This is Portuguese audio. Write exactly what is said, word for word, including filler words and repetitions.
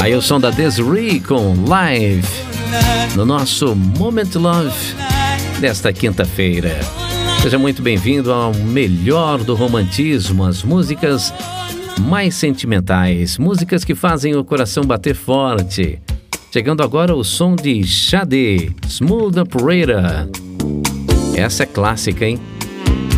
Aí o som da Desiree com Live no nosso Moment Love desta quinta-feira. Seja muito bem-vindo ao melhor do romantismo, as músicas mais sentimentais, músicas que fazem o coração bater forte. Chegando agora o som de Xadê, Smooth Operator. Essa é clássica, hein?